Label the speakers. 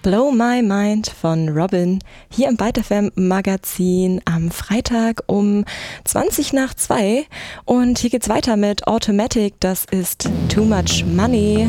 Speaker 1: Blow My Mind von Robin hier im Byte FM Magazin am Freitag um 20 nach 2 und hier geht's weiter mit Automatic, das ist Too Much Money.